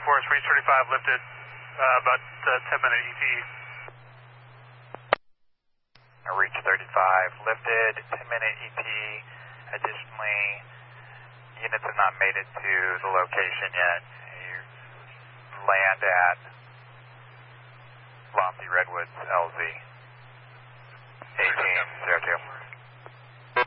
Forest, reach 35 lifted, about 10-minute ET. Reach 35 lifted, 10-minute ET. Additionally, units have not made it to the location yet. You land at Lofty Redwoods, LZ, 1802.